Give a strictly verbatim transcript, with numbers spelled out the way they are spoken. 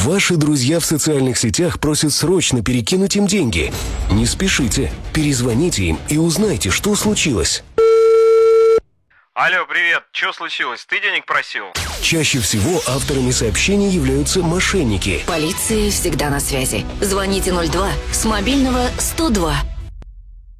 Ваши друзья в социальных сетях просят срочно перекинуть им деньги. Не спешите, перезвоните им и узнайте, что случилось. Алло, привет, что случилось? Ты денег просил? Чаще всего авторами сообщений являются мошенники. Полиция всегда на связи. Звоните ноль два с мобильного сто два.